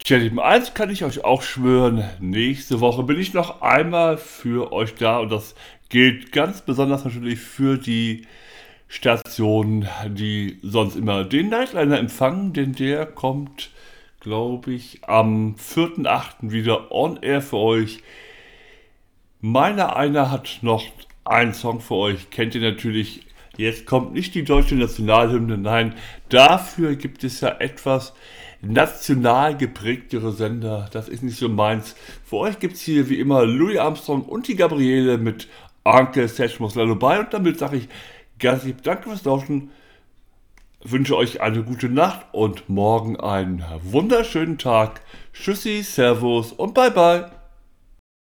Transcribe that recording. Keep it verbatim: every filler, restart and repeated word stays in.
Tja, lieben, eins kann ich euch auch schwören, nächste Woche bin ich noch einmal für euch da und das gilt ganz besonders natürlich für die Stationen, die sonst immer den Nightliner empfangen, denn der kommt, glaube ich, am vierten achten wieder on air für euch. Meiner einer hat noch einen Song für euch, kennt ihr natürlich. Jetzt kommt nicht die deutsche Nationalhymne, nein, dafür gibt es ja etwas national geprägtere Sender. Das ist nicht so meins. Für euch gibt es hier wie immer Louis Armstrong und die Gabriele mit Uncle Satchmo's Lullaby. Und damit sage ich ganz lieb Danke fürs Lauschen, wünsche euch eine gute Nacht und morgen einen wunderschönen Tag. Tschüssi, Servus und bye bye.